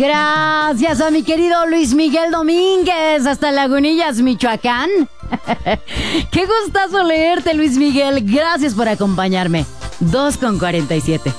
Gracias a mi querido Luis Miguel Domínguez, hasta Lagunillas, Michoacán. Qué gustazo leerte, Luis Miguel. Gracias por acompañarme. 2:47.